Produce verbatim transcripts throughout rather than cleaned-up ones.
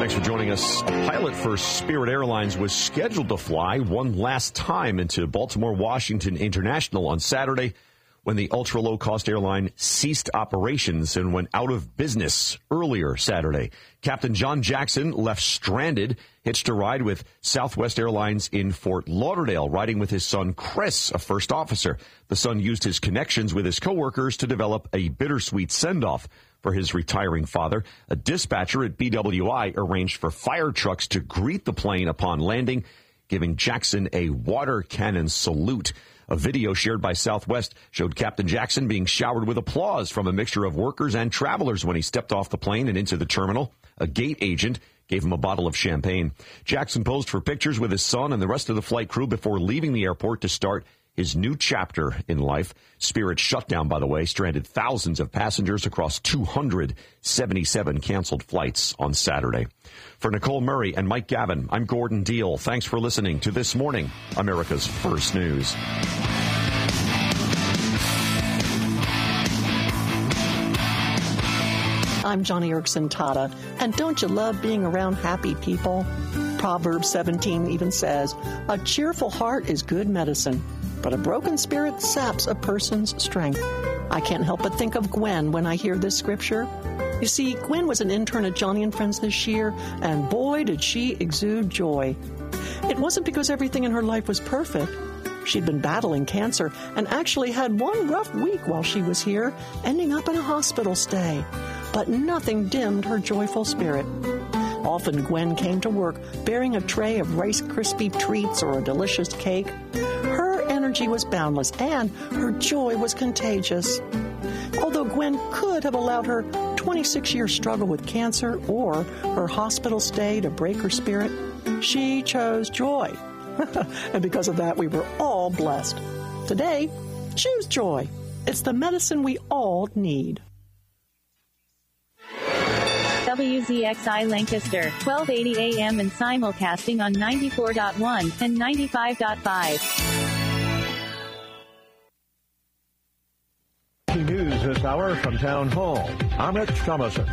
Thanks for joining us. A pilot for Spirit Airlines was scheduled to fly one last time into Baltimore Washington International on Saturday when the ultra-low-cost airline ceased operations and went out of business earlier Saturday. Captain John Jackson left stranded, hitched a ride with Southwest Airlines in Fort Lauderdale, riding with his son Chris, a first officer. The son used his connections with his coworkers to develop a bittersweet send-off for his retiring father. A dispatcher at B W I arranged for fire trucks to greet the plane upon landing, giving Jackson a water cannon salute. A video shared by Southwest showed Captain Jackson being showered with applause from a mixture of workers and travelers when he stepped off the plane and into the terminal. A gate agent gave him a bottle of champagne. Jackson posed for pictures with his son and the rest of the flight crew before leaving the airport to start his new chapter in life. Spirit shutdown, by the way, stranded thousands of passengers across two hundred seventy-seven canceled flights on Saturday. For Nicole Murray and Mike Gavin, I'm Gordon Deal. Thanks for listening to This Morning, America's First News. I'm Johnny Erickson Tata, and don't you love being around happy people? Proverbs seventeen even says, a cheerful heart is good medicine, but a broken spirit saps a person's strength. I can't help but think of Gwen when I hear this scripture. You see, Gwen was an intern at Johnny and Friends this year, and boy, did she exude joy. It wasn't because everything in her life was perfect. She'd been battling cancer and actually had one rough week while she was here, ending up in a hospital stay. But nothing dimmed her joyful spirit. Often Gwen came to work bearing a tray of Rice Krispie treats or a delicious cake. Her energy was boundless and her joy was contagious. Although Gwen could have allowed her twenty-six-year struggle with cancer or her hospital stay to break her spirit, she chose joy. And because of that, we were all blessed. Today, choose joy. It's the medicine we all need. W Z X I Lancaster, twelve eighty A M and simulcasting on ninety-four point one and ninety-five point five. News this hour from Town Hall. I'm Rich Thomason.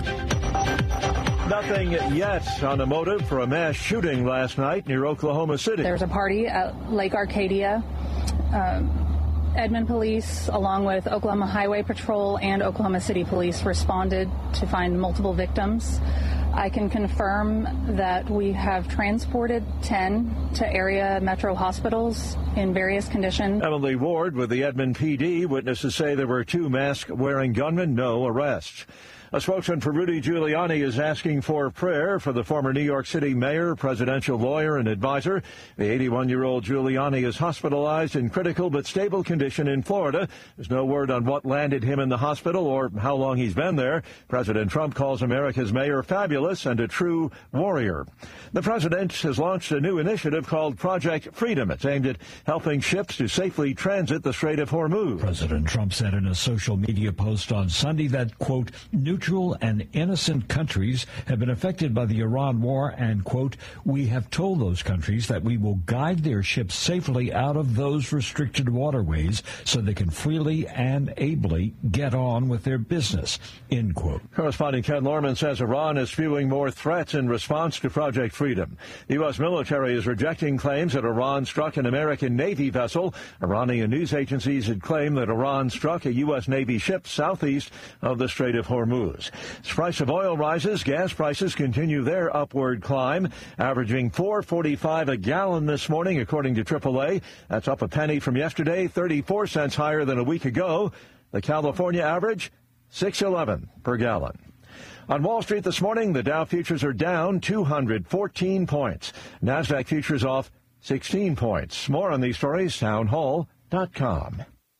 Nothing yet on the motive for a mass shooting last night near Oklahoma City. There was a party at Lake Arcadia. Um, Edmond Police, along with Oklahoma Highway Patrol and Oklahoma City Police, responded to find multiple victims. I can confirm that we have transported ten to area metro hospitals in various conditions. Emily Ward with the Edmond P D. Witnesses say there were two mask-wearing gunmen, no arrests. A spokesman for Rudy Giuliani is asking for prayer for the former New York City mayor, presidential lawyer, and advisor. The eighty-one-year-old Giuliani is hospitalized in critical but stable condition in Florida. There's no word on what landed him in the hospital or how long he's been there. President Trump calls America's mayor fabulous and a true warrior. The president has launched a new initiative called Project Freedom. It's aimed at helping ships to safely transit the Strait of Hormuz. President Trump said in a social media post on Sunday that, quote, neutral and innocent countries have been affected by the Iran war and, quote, we have told those countries that we will guide their ships safely out of those restricted waterways so they can freely and ably get on with their business, end quote. Correspondent Ken Lorman says Iran is spewing more threats in response to Project Freedom. The U S military is rejecting claims that Iran struck an American Navy vessel. Iranian news agencies had claimed that Iran struck a U S Navy ship southeast of the Strait of Hormuz. As the price of oil rises, gas prices continue their upward climb, averaging four forty-five a gallon this morning, according to triple A. That's up a penny from yesterday, thirty-four cents higher than a week ago. The California average, six eleven per gallon. On Wall Street this morning, the Dow futures are down two hundred fourteen points. NASDAQ futures off sixteen points. More on these stories, town hall dot com.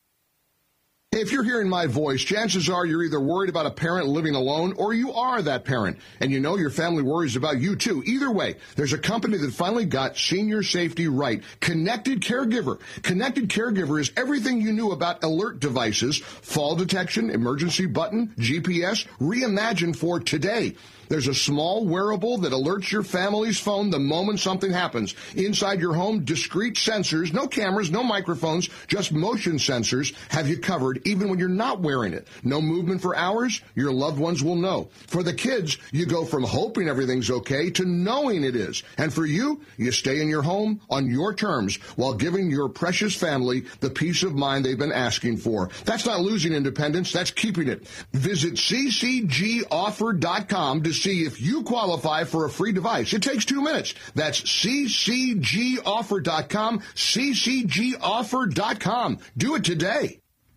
If you're hearing my voice, chances are you're either worried about a parent living alone or you are that parent. And you know your family worries about you, too. Either way, there's a company that finally got senior safety right. Connected Caregiver. Connected Caregiver is everything you knew about alert devices, fall detection, emergency button, G P S, reimagined for today. There's a small wearable that alerts your family's phone the moment something happens. Inside your home, discrete sensors, no cameras, no microphones, just motion sensors have you covered even when you're not wearing it. No movement for hours, your loved ones will know. For the kids, you go from hoping everything's okay to knowing it is. And for you, you stay in your home on your terms while giving your precious family the peace of mind they've been asking for. That's not losing independence, that's keeping it. Visit c c g offer dot com to see if you qualify for a free device. It takes two minutes. That's c c g offer dot com, c c g offer dot com. Do it today.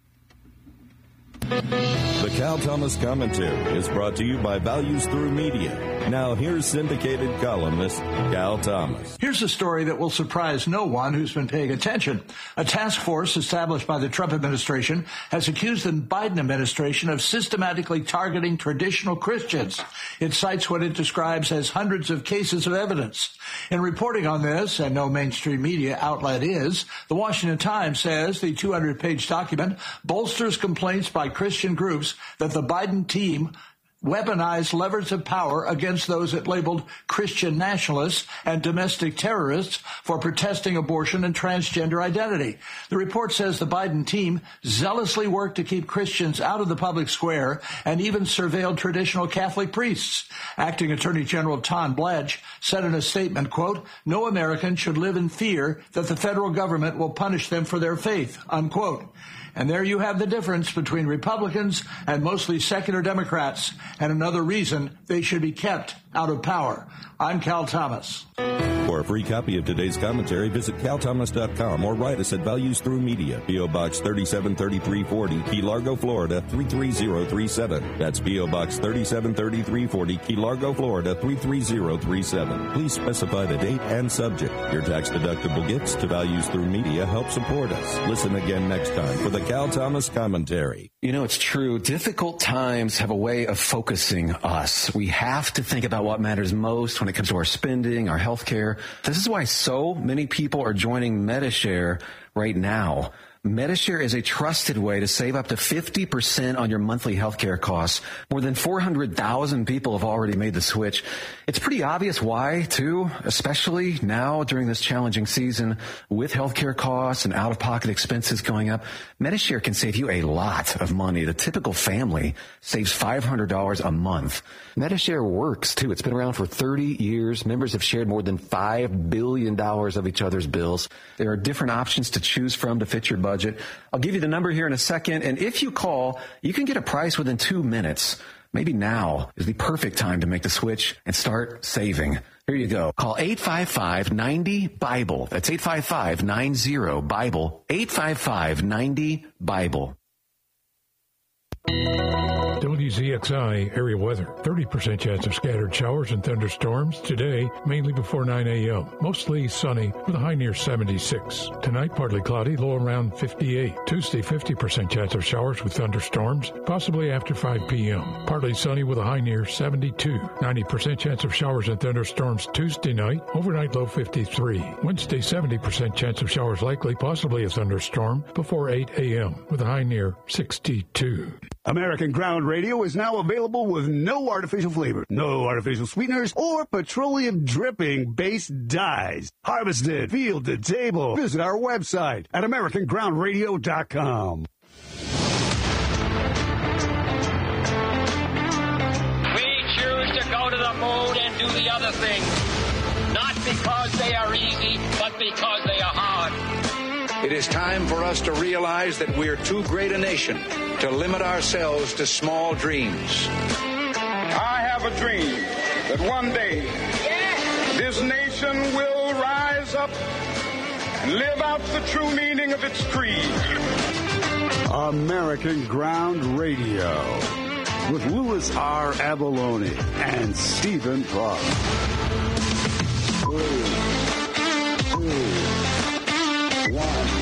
The Cal Thomas Commentary is brought to you by Values Through Media. Now here's syndicated columnist Cal Thomas. Here's a story that will surprise no one who's been paying attention. A task force established by the Trump administration has accused the Biden administration of systematically targeting traditional Christians. It cites what it describes as hundreds of cases of evidence. In reporting on this, and no mainstream media outlet is, the Washington Times says the two hundred page document bolsters complaints by Christian groups that the Biden team weaponized levers of power against those it labeled Christian nationalists and domestic terrorists for protesting abortion and transgender identity. The report says the Biden team zealously worked to keep Christians out of the public square and even surveilled traditional Catholic priests. Acting Attorney General Tom Blanche said in a statement, quote, "No American should live in fear that the federal government will punish them for their faith," unquote. And there you have the difference between Republicans and mostly secular Democrats, and another reason they should be kept out of power. I'm Cal Thomas. For a free copy of today's commentary, visit cal thomas dot com or write us at Values Through Media, P O. Box thirty-seven thirty-three forty, Key Largo, Florida, three three zero three seven. That's P O. Box thirty-seven thirty-three forty, Key Largo, Florida, three three zero three seven. Please specify the date and subject. Your tax-deductible gifts to Values Through Media help support us. Listen again next time for the Cal Thomas Commentary. You know, it's true. Difficult times have a way of focusing us. We have to think about what matters most when it comes to our spending, our health care. This is why so many people are joining Medi-Share right now. Medi-Share is a trusted way to save up to fifty percent on your monthly healthcare costs. More than four hundred thousand people have already made the switch. It's pretty obvious why, too, especially now during this challenging season with healthcare costs and out-of-pocket expenses going up. Medi-Share can save you a lot of money. The typical family saves five hundred dollars a month. Medi-Share works, too. It's been around for thirty years. Members have shared more than five billion dollars of each other's bills. There are different options to choose from to fit your budget. I'll give you the number here in a second, and if you call, you can get a price within two minutes. Maybe now is the perfect time to make the switch and start saving. Here you go. Call eight five five, nine zero, BIBLE. That's eight five five, nine zero, BIBLE. eight five five, nine zero, BIBLE. W Z X I area weather. thirty percent chance of scattered showers and thunderstorms today, mainly before nine a.m. Mostly sunny with a high near seventy-six. Tonight, partly cloudy, low around fifty-eight. Tuesday, fifty percent chance of showers with thunderstorms, possibly after five p.m. Partly sunny with a high near seventy-two. ninety percent chance of showers and thunderstorms Tuesday night, overnight low fifty-three. Wednesday, seventy percent chance of showers likely, possibly a thunderstorm, before eight a.m. with a high near sixty-two. American Ground Radio is now available with no artificial flavor, no artificial sweeteners, or petroleum dripping based dyes. Harvested, field to table. Visit our website at american ground radio dot com. We choose to go to the moon and do the other things, not because they are easy, but because they are hard. It is time for us to realize that we're too great a nation to limit ourselves to small dreams. I have a dream that one day this nation will rise up and live out the true meaning of its creed. American Ground Radio with Louis R. Avalone and Stephen Clark. Three, two, one.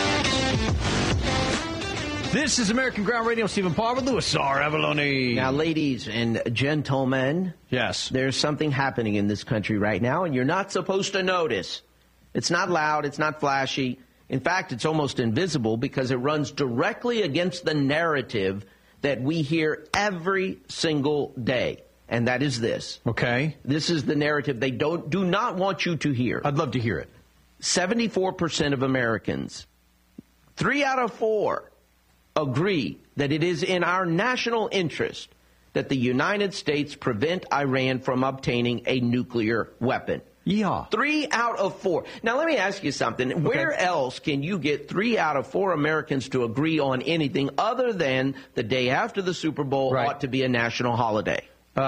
This is American Ground Radio. Stephen Parr with Louis R. Avalone. Now, ladies and gentlemen, yes, there's something happening in this country right now, and you're not supposed to notice. It's not loud. It's not flashy. In fact, it's almost invisible because it runs directly against the narrative that we hear every single day, and that is this. Okay. This is the narrative they don't do not want you to hear. I'd love to hear it. seventy-four percent of Americans, three out of four, agree that it is in our national interest that the United States prevent Iran from obtaining a nuclear weapon. Yeah. Three out of four. Now, let me ask you something. Okay. Where else can you get three out of four Americans to agree on anything other than the day after the Super Bowl right. ought to be a national holiday?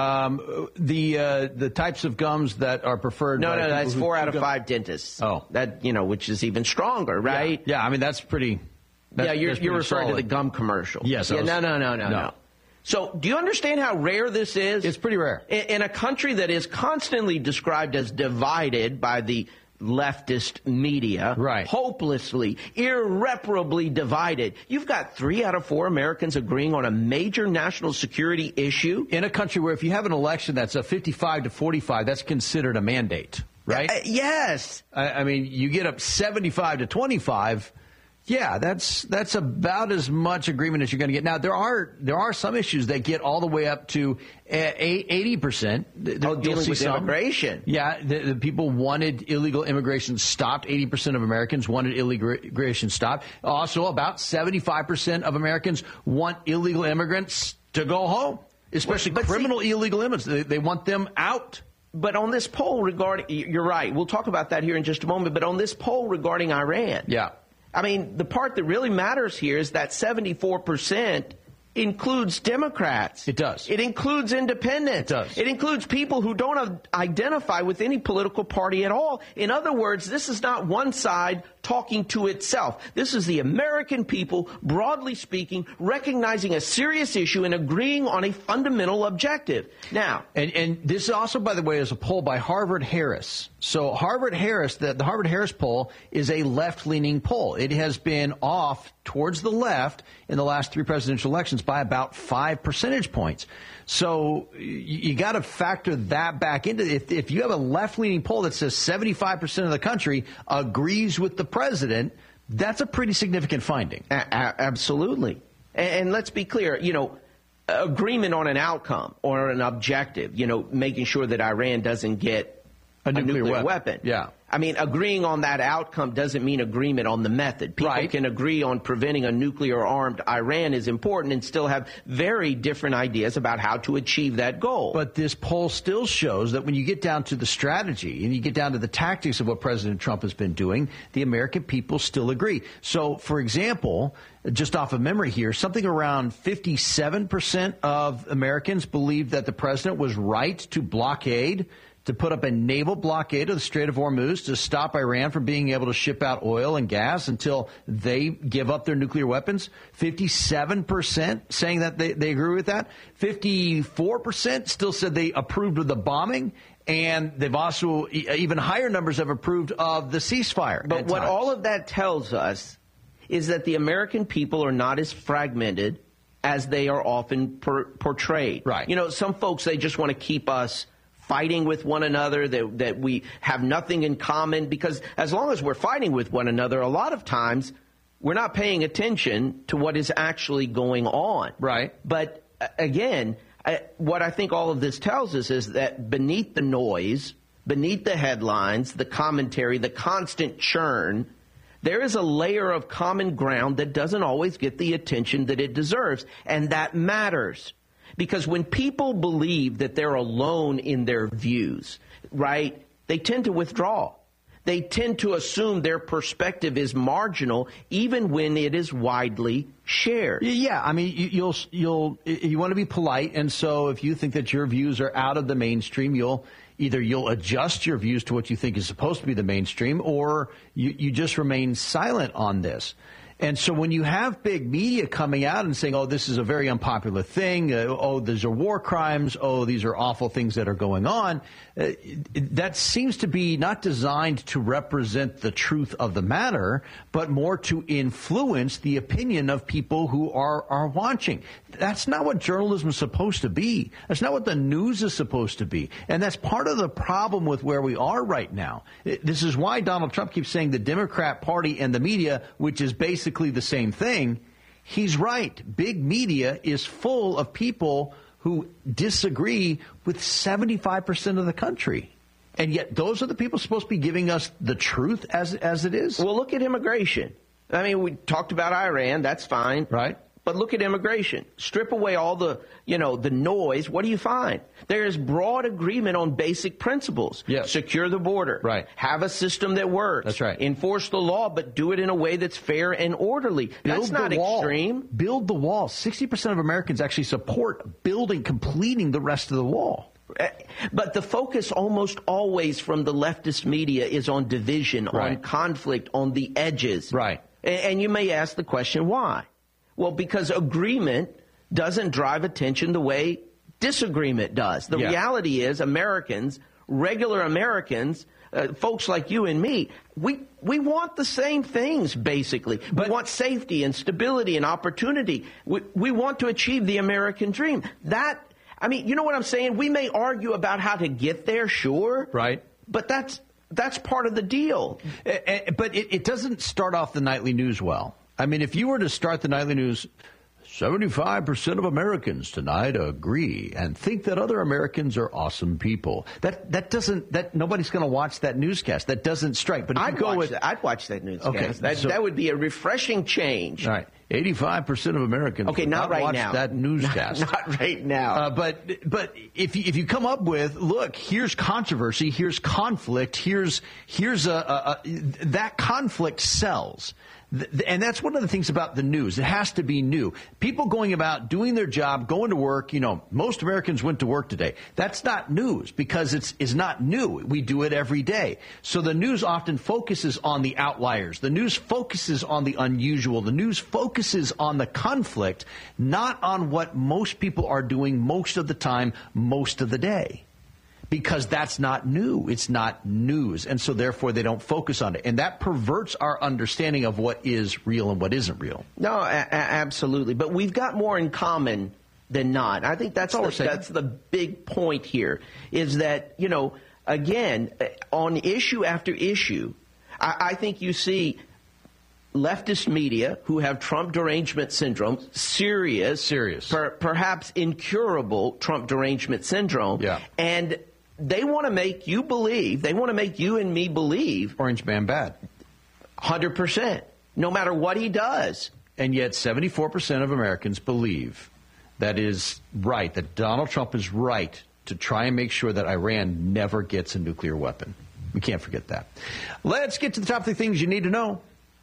Um, the uh, the types of gums that are preferred. No, by no, that's four out of gum. five dentists. Oh, that you know, which is even stronger, right? Yeah, yeah I mean that's pretty. That, yeah, you're, that's you're pretty referring solid. to the gum commercial. Yes. Yeah, was, no, no, no, no, no. So, do you understand how rare this is? It's pretty rare. In, in a country that is constantly described as divided by the leftist media, right. hopelessly, irreparably divided. You've got three out of four Americans agreeing on a major national security issue. In a country where if you have an election that's a fifty-five to forty-five, that's considered a mandate, right? Uh, yes. I, I mean, you get up seventy-five to twenty-five. Yeah, that's that's about as much agreement as you're going to get. Now, there are there are some issues that get all the way up to eighty percent. Oh, dealing with some. immigration. Yeah, the, the people wanted illegal immigration stopped. eighty percent of Americans wanted illegal immigration stopped. Also, about seventy-five percent of Americans want illegal immigrants to go home, especially but, but criminal see, illegal immigrants. They, they want them out. But on this poll regarding, you're right, we'll talk about that here in just a moment, but on this poll regarding Iran. Yeah. I mean, the part that really matters here is that seventy-four percent includes Democrats. It does. It includes independents. It does. It includes people who don't identify with any political party at all. In other words, this is not one side talking to itself. This is the American people, broadly speaking, recognizing a serious issue and agreeing on a fundamental objective. Now, and, and this also, by the way, is a poll by Harvard Harris. So Harvard Harris, the, the Harvard Harris poll is a left-leaning poll. It has been off towards the left in the last three presidential elections by about five percentage points. So you, you got to factor that back into it. If, if you have a left-leaning poll that says seventy-five percent of the country agrees with the president, that's a pretty significant finding. A- a- absolutely. And, and let's be clear, you know, agreement on an outcome or an objective, you know, making sure that Iran doesn't get a nuclear, a nuclear weapon. weapon. Yeah. I mean, agreeing on that outcome doesn't mean agreement on the method. People right. can agree on preventing a nuclear-armed Iran is important and still have very different ideas about how to achieve that goal. But this poll still shows that when you get down to the strategy and you get down to the tactics of what President Trump has been doing, the American people still agree. So, for example, just off of memory here, something around fifty-seven percent of Americans believe that the president was right to blockade to put up a naval blockade of the Strait of Hormuz to stop Iran from being able to ship out oil and gas until they give up their nuclear weapons. fifty-seven percent saying that they, they agree with that. fifty-four percent still said they approved of the bombing. And they've also, even higher numbers have approved of the ceasefire. But what all of that tells us is that the American people are not as fragmented as they are often per- portrayed. Right. You know, some folks, they just want to keep us fighting with one another, that, that we have nothing in common, because as long as we're fighting with one another, a lot of times we're not paying attention to what is actually going on. Right. But uh, again, uh, what I think all of this tells us is that beneath the noise, beneath the headlines, the commentary, the constant churn, there is a layer of common ground that doesn't always get the attention that it deserves, and that matters. Because when people believe that they're alone in their views, right, they tend to withdraw. They tend to assume their perspective is marginal, even when it is widely shared. Yeah, I mean, you, you'll you'll you want to be polite, and so if you think that your views are out of the mainstream, you'll either you'll adjust your views to what you think is supposed to be the mainstream, or you, you just remain silent on this. And so when you have big media coming out and saying, oh, this is a very unpopular thing, uh, oh, these are war crimes, oh, these are awful things that are going on, uh, that seems to be not designed to represent the truth of the matter, but more to influence the opinion of people who are, are watching. That's not what journalism is supposed to be. That's not what the news is supposed to be. And that's part of the problem with where we are right now. This is why Donald Trump keeps saying the Democrat Party and the media, which is basically the same thing. He's right. Big media is full of people who disagree with seventy-five percent of the country. And yet those are the people supposed to be giving us the truth as as it is. Well, look at immigration. I mean, we talked about Iran. That's fine. Right. But look at immigration. Strip away all the, you know, the noise. What do you find? There is broad agreement on basic principles. Yes. Secure the border. Right. Have a system that works. That's right. Enforce the law, but do it in a way that's fair and orderly. Build That's not the wall. extreme. Build the wall. sixty percent of Americans actually support building, completing the rest of the wall. But the focus almost always from the leftist media is on division, Right. on conflict, on the edges. Right. And you may ask the question, why? Well, because agreement doesn't drive attention the way disagreement does. The Yeah. reality is Americans, regular Americans, uh, folks like you and me, we we want the same things, basically. But, we want safety and stability and opportunity. We, we want to achieve the American dream. That, I mean, you know what I'm saying? We may argue about how to get there, sure. Right. But that's that's part of the deal. But it, it doesn't start off the nightly news well. I mean, if you were to start the nightly news, seventy-five percent of Americans tonight agree and think that other Americans are awesome people. That that doesn't, that nobody's going to watch that newscast. That doesn't strike. But if I'd you go watch with, that. I'd watch that newscast. Okay, that, so- that would be a refreshing change. All right. eighty-five percent of Americans Okay, would not not right watch now. that newscast. Not, not right now. Uh, but but if you, if you come up with, look, here's controversy, here's conflict, here's here's a, a, a that conflict sells. Th- And that's one of the things about the news. It has to be new. People going about doing their job, going to work. You know, most Americans went to work today. That's not news because it's is not new. We do it every day. So the news often focuses on the outliers. The news focuses on the unusual. The news focuses on the conflict, not on what most people are doing most of the time, most of the day. Because that's not new. It's not news. And so, therefore, they don't focus on it. And that perverts our understanding of what is real and what isn't real. No, a- a- absolutely. But we've got more in common than not. I think that's, That's all the, we're saying. that's the big point here, is that, you know, again, on issue after issue, I, I think you see leftist media who have Trump derangement syndrome, serious, serious, per, perhaps incurable Trump derangement syndrome. Yeah. And they want to make you believe, they want to make you and me believe. Orange man bad. one hundred percent. No matter what he does. And yet seventy-four percent of Americans believe that is right, that Donald Trump is right to try and make sure that Iran never gets a nuclear weapon. We can't forget that. Let's get to the top three things you need to know.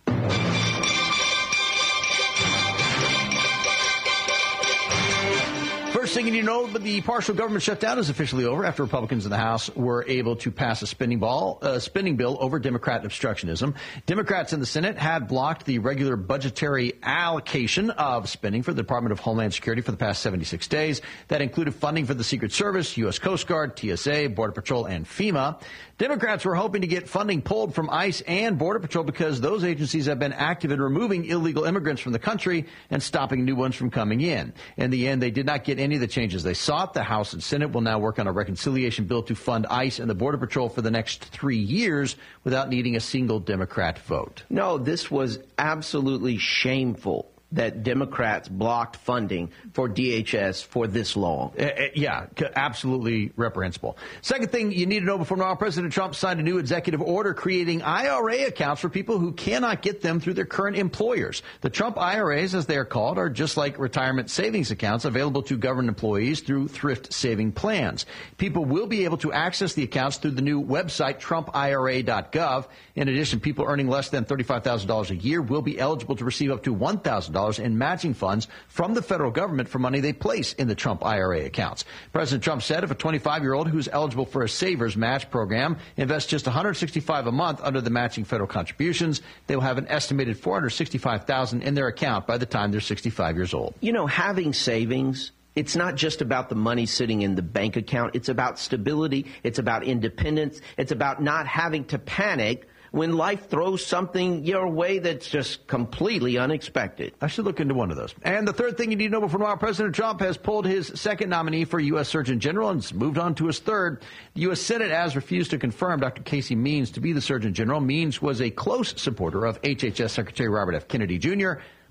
First thing you need to know, but the partial government shutdown is officially over after Republicans in the House were able to pass a spending ball, uh, spending bill over Democrat obstructionism. Democrats in the Senate had blocked the regular budgetary allocation of spending for the Department of Homeland Security for the past seventy-six days. That included funding for the Secret Service, U S Coast Guard, T S A, Border Patrol, and FEMA. Democrats were hoping to get funding pulled from ICE and Border Patrol because those agencies have been active in removing illegal immigrants from the country and stopping new ones from coming in. In the end, they did not get any of the changes they sought. The House and Senate will now work on a reconciliation bill to fund ICE and the Border Patrol for the next three years without needing a single Democrat vote. No, this was absolutely shameful that Democrats blocked funding for D H S for this long. Uh, uh, yeah, c- absolutely reprehensible. Second thing you need to know before now, President Trump signed a new executive order creating I R A accounts for people who cannot get them through their current employers. The Trump I R As, as they are called, are just like retirement savings accounts available to government employees through thrift saving plans. People will be able to access the accounts through the new website, trump I R A dot gov. In addition, people earning less than thirty-five thousand dollars a year will be eligible to receive up to one thousand dollars in matching funds from the federal government for money they place in the Trump I R A accounts. President Trump said if a twenty-five-year-old who's eligible for a Savers Match program invests just one hundred sixty-five dollars a month under the matching federal contributions, they will have an estimated four hundred sixty-five thousand dollars in their account by the time they're sixty-five years old. You know, having savings, it's not just about the money sitting in the bank account. It's about stability. It's about independence. It's about not having to panic when life throws something your way that's just completely unexpected. I should look into one of those. And the third thing you need to know before tomorrow, President Trump has pulled his second nominee for U S Surgeon General and has moved on to his third. The U S Senate has refused to confirm Doctor Casey Means to be the Surgeon General. Means was a close supporter of H H S Secretary Robert F. Kennedy Junior,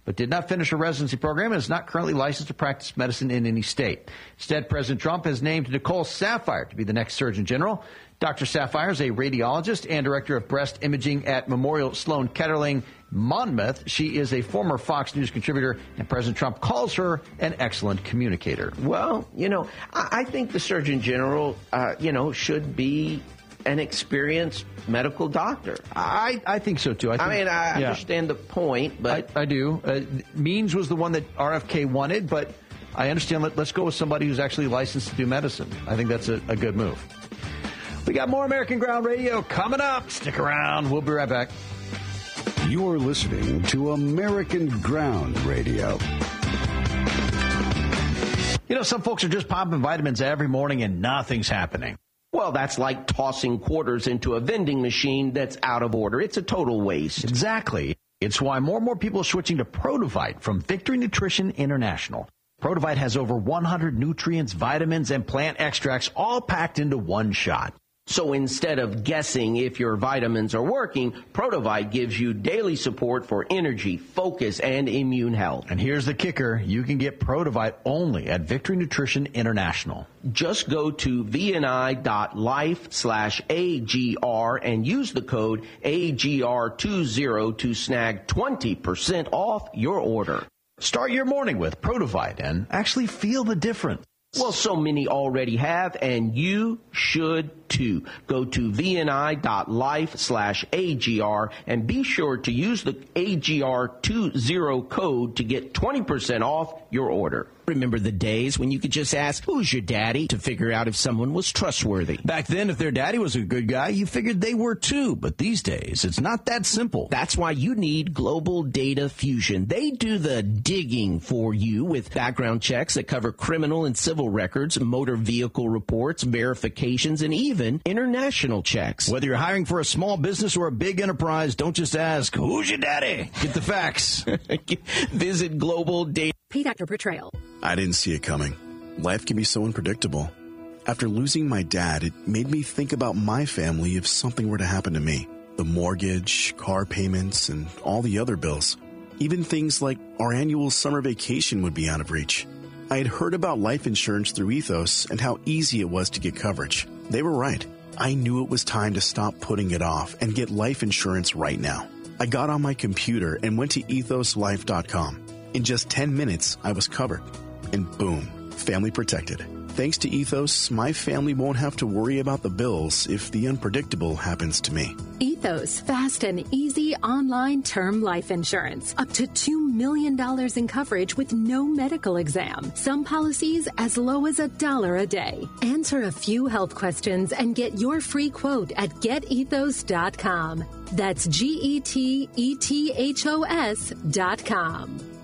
but did not finish her residency program and is not currently licensed to practice medicine in any state. Instead, President Trump has named Nicole Saphier to be the next Surgeon General. Doctor Saphier is a radiologist and director of breast imaging at Memorial Sloan Kettering Monmouth. She is a former Fox News contributor, and President Trump calls her an excellent communicator. Well, you know, I, I think the Surgeon General, uh, you know, should be an experienced medical doctor. I, I think so, too. I, think, I mean, I yeah. understand the point, but... I, I do. Uh, Means was the one that R F K wanted, but I understand. Let, let's go with somebody who's actually licensed to do medicine. I think that's a, a good move. We got more American Ground Radio coming up. Stick around. We'll be right back. You're listening to American Ground Radio. You know, some folks are just popping vitamins every morning and nothing's happening. Well, that's like tossing quarters into a vending machine that's out of order. It's a total waste. Exactly. It's why more and more people are switching to Produvite from Victory Nutrition International. Produvite has over one hundred nutrients, vitamins, and plant extracts all packed into one shot. So instead of guessing if your vitamins are working, Produvite gives you daily support for energy, focus, and immune health. And here's the kicker. You can get Produvite only at Victory Nutrition International. Just go to vni.life slash AGR and use the code A G R twenty to snag twenty percent off your order. Start your morning with Produvite and actually feel the difference. Well, so many already have, and you should too. Go to vni.life slash AGR and be sure to use the A G R twenty code to get twenty percent off your order. Remember the days when you could just ask, who's your daddy, to figure out if someone was trustworthy. Back then, if their daddy was a good guy, you figured they were too. But these days, it's not that simple. That's why you need Global Data Fusion. They do the digging for you with background checks that cover criminal and civil records, motor vehicle reports, verifications, and even international checks. Whether you're hiring for a small business or a big enterprise, don't just ask, who's your daddy? Get the facts. Visit Global Data. Pete Actor Portrayal. I didn't see it coming. Life can be so unpredictable. After losing my dad, it made me think about my family if something were to happen to me. The mortgage, car payments, and all the other bills. Even things like our annual summer vacation would be out of reach. I had heard about life insurance through Ethos and how easy it was to get coverage. They were right. I knew it was time to stop putting it off and get life insurance right now. I got on my computer and went to ethos life dot com. In just ten minutes, I was covered. And boom, family protected. Thanks to Ethos, my family won't have to worry about the bills if the unpredictable happens to me. Ethos, fast and easy online term life insurance. Up to two million dollars in coverage with no medical exam. Some policies as low as a dollar a day. Answer a few health questions and get your free quote at get ethos dot com. That's G E T E T H O S dot com.